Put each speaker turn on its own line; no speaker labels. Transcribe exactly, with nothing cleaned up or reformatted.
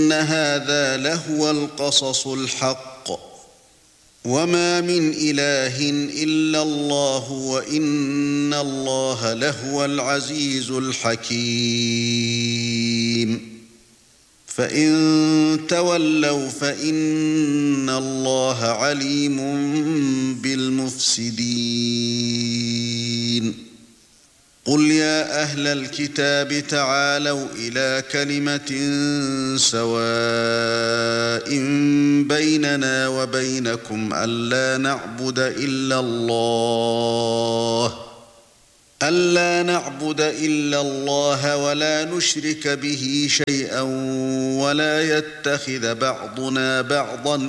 إن هذا لهو القصص الحق وما من إله إلا الله وإن الله لهو العزيز الحكيم فإن تولوا فإن الله عليم بالمفسدين قل يا أهل الكتاب تعالوا إلى كلمة سواء بيننا وبينكم ألا نعبد إلا الله ألا نعبد إلا الله ولا نشرك به شيئا ولا يتخذ بعضنا بعضا